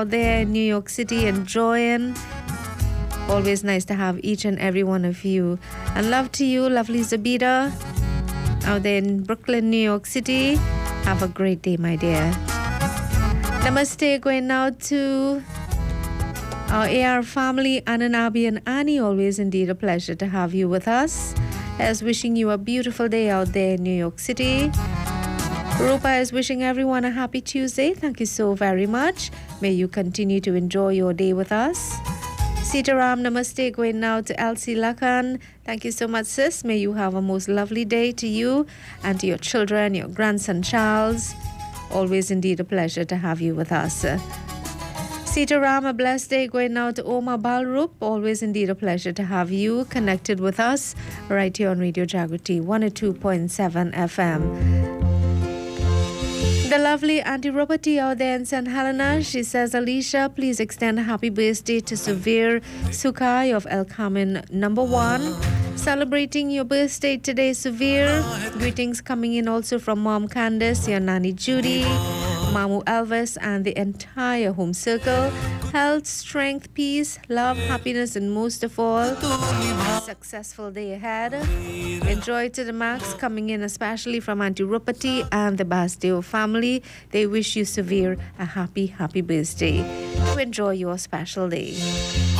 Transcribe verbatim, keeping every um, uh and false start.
out there in New York City enjoying. Always nice to have each and every one of you. And love to you, lovely Zabita, out there in Brooklyn, New York City. Have a great day, my dear. Namaste going out to our A R family, Ananabi and Annie. Always indeed a pleasure to have you with us. As wishing you a beautiful day out there in New York City. Rupa is wishing everyone a happy Tuesday. Thank you so very much. May you continue to enjoy your day with us. Sitaram, namaste going now to Elsie Lakan. Thank you so much, sis. May you have a most lovely day to you and to your children, your grandson Charles. Always indeed a pleasure to have you with us. Sitaram, a blessed day going now to Oma Balrup. Always indeed a pleasure to have you connected with us right here on Radio Jagriti one oh two point seven F M. The lovely Auntie Roberty out there in Saint Helena, she says, Alicia, please extend a happy birthday to Suvir Sukai of El Carmen number one. Celebrating your birthday today, Suvir. Greetings coming in also from Mom Candace, your Nanny Judy, Mamu Elvis, and the entire home circle. Health, strength, peace, love, happiness, and most of all, a successful day ahead. Enjoy to the max coming in, especially from Auntie Rupati and the Basdeo family. They wish you, Suvir, a happy, happy birthday. To enjoy your special day.